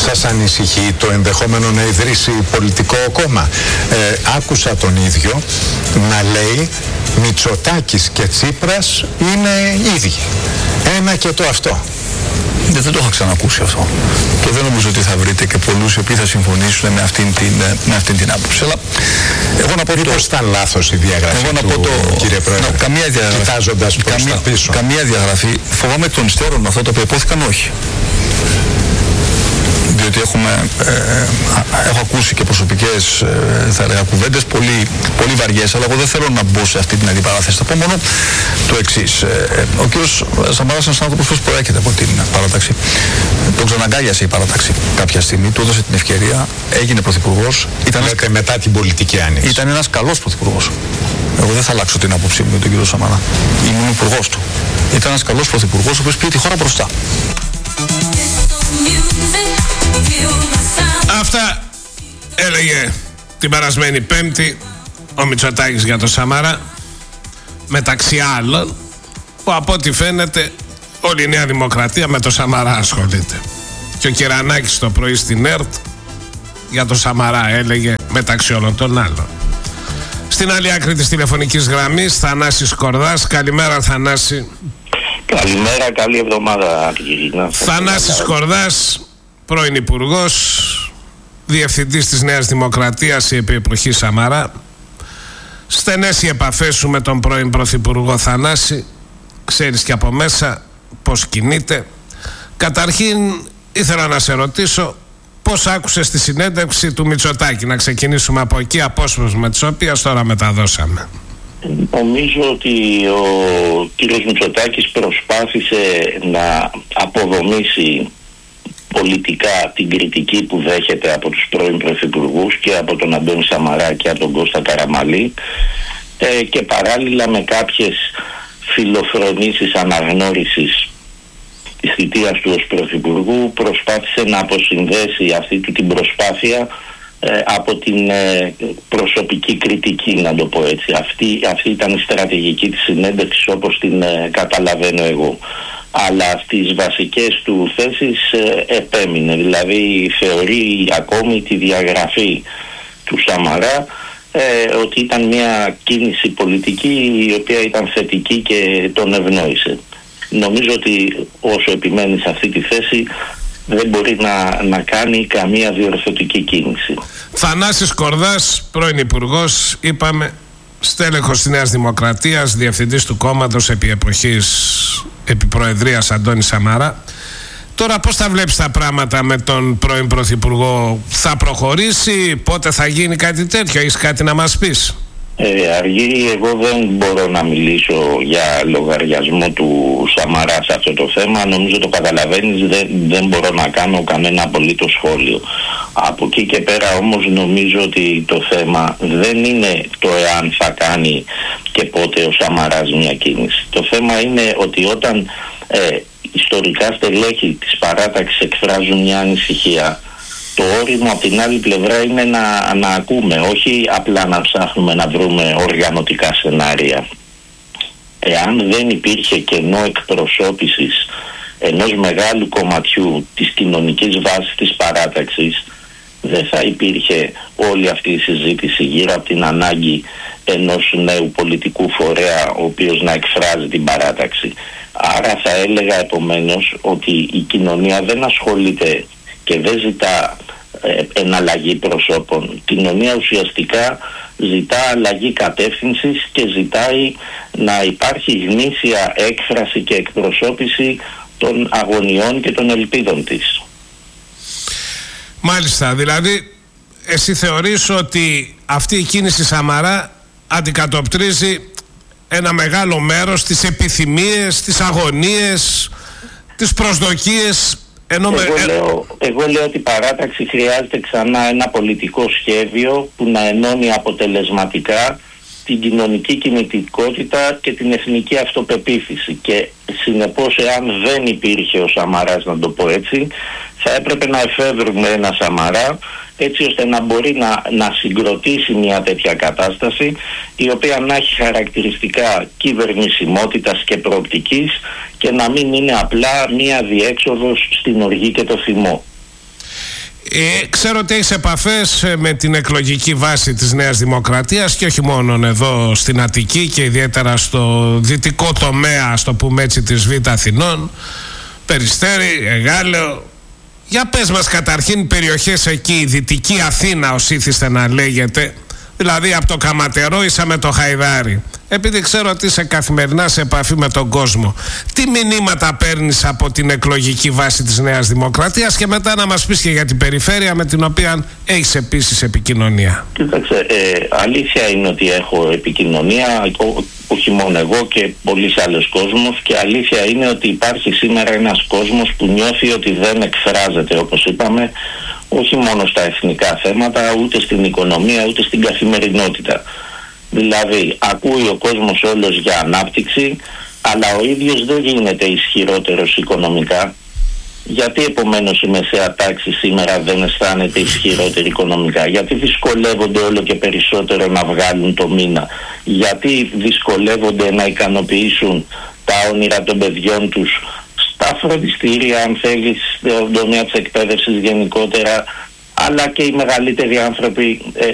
σας ανησυχεί το ενδεχόμενο να ιδρύσει πολιτικό κόμμα? Άκουσα τον ίδιο να λέει Μητσοτάκης και Τσίπρας είναι ίδιοι. Ένα και το αυτό. Δεν το είχα ξανακούσει αυτό. Και δεν νομίζω ότι θα βρείτε και πολλούς οι οποίοι θα συμφωνήσουν με αυτήν την άποψη. Αλλά εγώ να πω μήπως ήταν λάθος η διαγραφή κύριε Πρόεδρε, καμία διαγραφή, κοιτάζοντας προς τα πίσω? Καμία διαγραφή. Φοβάμαι εκ των υστέρων αυτό το οποίο υπόθηκαν όχι. Διότι έχω ακούσει και προσωπικές κουβέντες πολύ βαριές, αλλά εγώ δεν θέλω να μπω σε αυτή την αντιπαράθεση. Θα πω μόνο το εξής. Ο κύριος Σαμαράς είναι ένας άνθρωπος που προέρχεται από την παράταξη. Τον ξαναγκάλιασε η παράταξη κάποια στιγμή, του έδωσε την ευκαιρία, έγινε πρωθυπουργός. Λέτε μετά την πολιτική άνοιξη. Ήταν ένας καλός πρωθυπουργός. Εγώ δεν θα αλλάξω την άποψή μου με τον κύριο Σαμαρά. Ήμουν υπουργός του. Ήταν ένας καλός πρωθυπουργός, ο οποίος πήγε τη χώρα μπροστά. Αυτά έλεγε την περασμένη Πέμπτη ο Μητσοτάκης για το Σαμαρά, μεταξύ άλλων, που από ό,τι φαίνεται όλη η Νέα Δημοκρατία με το Σαμαρά ασχολείται. Και ο Κυρανάκης το πρωί στην ΕΡΤ για το Σαμαρά έλεγε μεταξύ όλων των άλλων. Στην άλλη άκρη της τηλεφωνικής γραμμής Θανάσης Κορδάς. Καλημέρα Θανάση. Καλημέρα, καλή εβδομάδα κύριε. Θανάσης Κορδάς, πρώην Υπουργός, Διευθυντής της Νέας Δημοκρατίας επί εποχή Σαμαρά. Στενές οι επαφές σου με τον πρώην Πρωθυπουργό Θανάση. Ξέρεις και από μέσα πώς κινείται. Καταρχήν ήθελα να σε ρωτήσω πώς άκουσες τη συνέντευξη του Μητσοτάκη. Να ξεκινήσουμε από εκεί, απόσπασμα με τις οποίες τώρα μεταδώσαμε. Νομίζω ότι ο κύριος Μητσοτάκης προσπάθησε να αποδομήσει πολιτικά την κριτική που δέχεται από τους πρώην πρωθυπουργούς και από τον Αντώνη Σαμαρά και από τον Κώστα Καραμανλή, και παράλληλα με κάποιες φιλοφρονήσεις αναγνώρισης της θητείας του ως πρωθυπουργού προσπάθησε να αποσυνδέσει αυτή του την προσπάθεια από την προσωπική κριτική, να το πω έτσι. Αυτή ήταν η στρατηγική της συνέντευξης όπως την καταλαβαίνω εγώ. Αλλά στις βασικές του θέσεις επέμεινε, δηλαδή θεωρεί ακόμη τη διαγραφή του Σαμαρά ότι ήταν μια κίνηση πολιτική η οποία ήταν θετική και τον ευνόησε. Νομίζω ότι όσο επιμένει σε αυτή τη θέση δεν μπορεί να κάνει καμία διορθωτική κίνηση. Θανάσης Κορδάς, πρώην Υπουργός, είπαμε, στέλεχος της Νέας Δημοκρατίας, διευθυντής του κόμματος επί προεδρίας Αντώνη Σαμαρά. Τώρα πώς θα βλέπεις τα πράγματα με τον πρώην Πρωθυπουργό? Θα προχωρήσει? Πότε θα γίνει κάτι τέτοιο? Έχεις κάτι να μας πεις? Αργύρη, εγώ δεν μπορώ να μιλήσω για λογαριασμό του Σαμαρά σε αυτό το θέμα. Νομίζω το καταλαβαίνεις, δεν μπορώ να κάνω κανένα απολύτως σχόλιο. Από εκεί και πέρα όμως νομίζω ότι το θέμα δεν είναι το εάν θα κάνει και πότε ο Σαμαράς μια κίνηση. Το θέμα είναι ότι όταν ιστορικά στελέχη της παράταξης εκφράζουν μια ανησυχία, το όριμο από την άλλη πλευρά είναι να ακούμε, όχι απλά να ψάχνουμε να βρούμε οργανωτικά σενάρια. Εάν δεν υπήρχε κενό εκπροσώπησης ενός μεγάλου κομματιού της κοινωνικής βάσης της παράταξης, δεν θα υπήρχε όλη αυτή η συζήτηση γύρω από την ανάγκη ενός νέου πολιτικού φορέα ο οποίος να εκφράζει την παράταξη. Άρα θα έλεγα επομένως ότι η κοινωνία δεν ασχολείται και δεν ζητά εναλλαγή προσώπων. Η κοινωνία ουσιαστικά ζητά αλλαγή κατεύθυνσης και ζητάει να υπάρχει γνήσια έκφραση και εκπροσώπηση των αγωνιών και των ελπίδων της. Μάλιστα, δηλαδή εσύ θεωρείς ότι αυτή η κίνηση Σαμαρά αντικατοπτρίζει ένα μεγάλο μέρος τις επιθυμίες, τις αγωνίες, τις προσδοκίες? Εγώ λέω ότι η παράταξη χρειάζεται ξανά ένα πολιτικό σχέδιο που να ενώνει αποτελεσματικά την κοινωνική κινητικότητα και την εθνική αυτοπεποίθηση, και συνεπώς εάν δεν υπήρχε ο Σαμαράς, να το πω έτσι, θα έπρεπε να εφεύρουμε ένα Σαμαρά έτσι ώστε να μπορεί να συγκροτήσει μια τέτοια κατάσταση η οποία να έχει χαρακτηριστικά κυβερνησιμότητας και προοπτικής και να μην είναι απλά μια διέξοδος στην οργή και το θυμό. Ξέρω ότι έχεις επαφές με την εκλογική βάση της Νέας Δημοκρατίας και όχι μόνο εδώ στην Αττική και ιδιαίτερα στο δυτικό τομέα, ας το πούμε έτσι, της Β' Αθηνών, Περιστέρι, Εγάλεο. Για πες μας καταρχήν περιοχές εκεί, η Δυτική Αθήνα ως ήθιστε να λέγεται, δηλαδή από το Καματερό ίσα με το Χαϊδάρι. Επειδή ξέρω ότι είσαι καθημερινά σε επαφή με τον κόσμο, τι μηνύματα παίρνεις από την εκλογική βάση της Νέας Δημοκρατίας, και μετά να μας πεις και για την περιφέρεια με την οποία έχεις επίσης επικοινωνία. Κοίταξε, αλήθεια είναι ότι έχω επικοινωνία, όχι μόνο εγώ και πολλοί άλλος κόσμος, και αλήθεια είναι ότι υπάρχει σήμερα ένας κόσμος που νιώθει ότι δεν εκφράζεται, όπως είπαμε, όχι μόνο στα εθνικά θέματα, ούτε στην οικονομία, ούτε στην καθημερινότητα. Δηλαδή, ακούει ο κόσμος όλος για ανάπτυξη, αλλά ο ίδιος δεν γίνεται ισχυρότερος οικονομικά. Γιατί επομένως η μεσαία τάξη σήμερα δεν αισθάνεται ισχυρότερη οικονομικά? Γιατί δυσκολεύονται όλο και περισσότερο να βγάλουν το μήνα? Γιατί δυσκολεύονται να ικανοποιήσουν τα όνειρα των παιδιών τους στα φροντιστήρια, αν θέλεις, στον τομέα της εκπαίδευσης γενικότερα, αλλά και οι μεγαλύτεροι άνθρωποι